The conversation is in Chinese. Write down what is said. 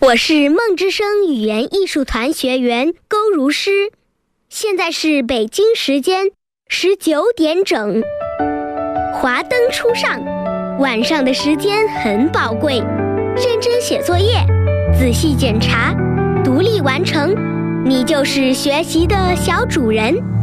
我是梦之声语言艺术团学员勾如诗，现在是北京时间19点整。华灯初上，晚上的时间很宝贵，认真写作业，仔细检查，独立完成，你就是学习的小主人。